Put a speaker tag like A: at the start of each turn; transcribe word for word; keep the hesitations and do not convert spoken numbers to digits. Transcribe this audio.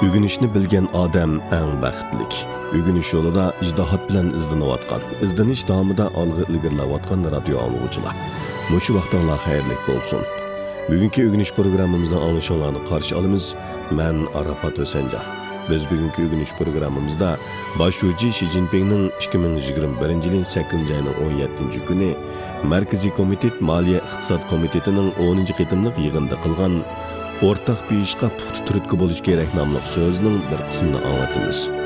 A: Ügünüşni bilgen adam eng baxtlik. Ügünüş yolida ijdohat bilan izlanayotgan, izlanish davomida olg'a ilgarilayotgan radio anglag'uchilar. Mushu vaqtinglar xayrli bo'lsin. Bugungi ügünüş programmamizda anglashinglarni qarshi olamiz. Men Arafat O'sanjar. Biz bugungi ügünüş programmamizda Boshchi Xi Jinpingning ikki ming yigirma birinchi yilning sakkizinchi oyining o'n yettinchi kuni Markaziy komitet Moliya iqtisod komitetining o'ninchi qitimliq yig'inida qilgan o'rtaq buyishqa puxta turtki bo'lish kerak nomli so'zining bir qismini anglatamiz.